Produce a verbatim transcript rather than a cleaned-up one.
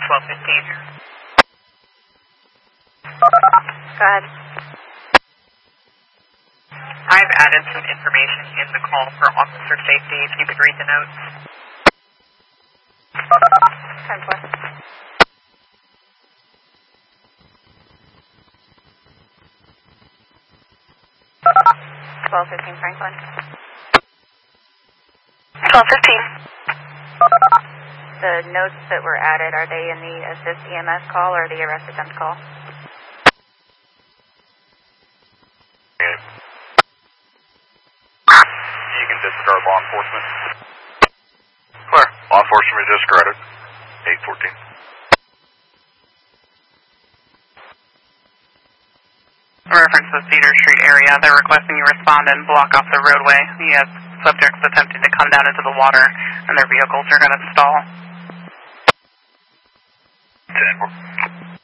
twelve fifteen. Go ahead. I've added some information in the call for officer safety, if you could read the notes. ten four. twelve fifteen Franklin. twelve fifteen. The notes that were added, are they in the assist E M S call or the arrest attempt call? Okay. You can disregard law enforcement. Clear. Law enforcement discarded. eight fourteen. Reference the Cedar Street area. They're requesting you respond and block off the roadway. You have subjects attempting to come down into the water, and their vehicles are going to stall. ten four.